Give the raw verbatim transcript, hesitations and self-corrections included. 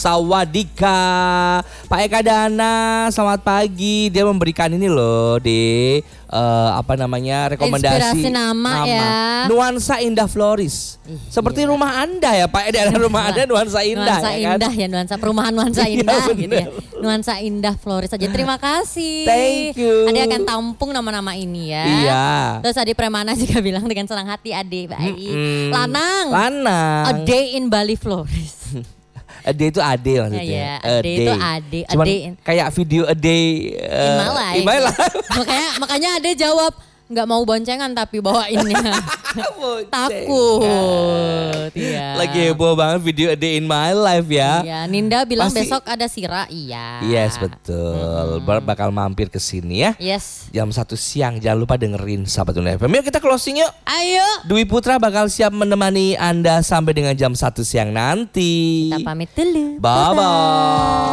Sawadika, Pak Eka Dana, selamat pagi. Dia memberikan ini loh, di uh, apa namanya rekomendasi inspirasi nama, nama ya. Nuansa Indah Floris. Ih, seperti iya. rumah Anda ya Pak, daerah rumah Anda nuansa indah. Nuansa ya, indah kan? ya, nuansa perumahan nuansa indah gitu ya. Nuansa Indah Floris aja. Terima kasih. Thank you. Ade akan tampung nama-nama ini ya. Iya. Terus Ade Premana juga bilang dengan senang hati Ade baik. Mm-mm. Lanang. Lanang. A Day in Bali Floris. Ade itu ade maksudnya. Ya, ya. Ade itu ade. Cuman ade. kayak video a day uh, in my life. In my life. makanya makanya Ade jawab nggak mau boncengan tapi bawainnya. Takut. Iya. Lagi heboh banget video a day in my life ya. Iya, Ninda bilang Pasti, besok ada Sira. Iya. Yes, betul. Hmm. Bakal mampir ke sini ya. Yes. Jam satu siang jangan lupa dengerin Sahabat Undang F M. Yuk kita closing yuk. Ayo. Dwi Putra bakal siap menemani Anda sampai dengan jam satu siang nanti. Kita pamit dulu. Bye bye.